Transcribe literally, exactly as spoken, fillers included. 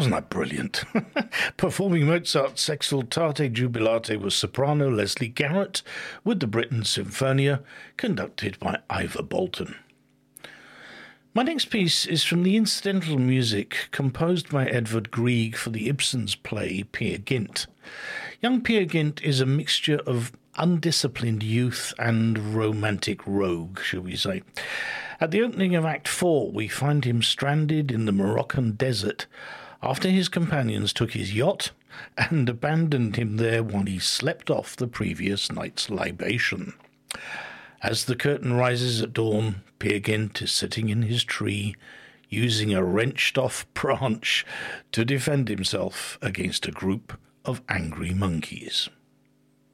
Wasn't that brilliant? Performing Mozart's Exsultate Jubilate was soprano Leslie Garrett with the Britten Sinfonia, conducted by Ivor Bolton. My next piece is from the incidental music composed by Edvard Grieg for the Ibsen's play Peer Gynt. Young Peer Gynt is a mixture of undisciplined youth and romantic rogue, shall we say. At the opening of Act four, we find him stranded in the Moroccan desert after his companions took his yacht and abandoned him there while he slept off the previous night's libation. As the curtain rises at dawn, Peer Gynt is sitting in his tree, using a wrenched-off branch to defend himself against a group of angry monkeys.